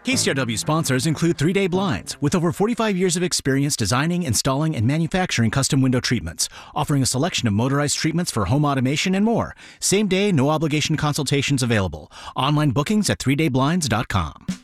KCRW sponsors include 3 Day Blinds, with over 45 years of experience designing, installing, and manufacturing custom window treatments, offering a selection of motorized treatments for home automation and more. Same day, no obligation consultations available. Online bookings at 3dayblinds.com.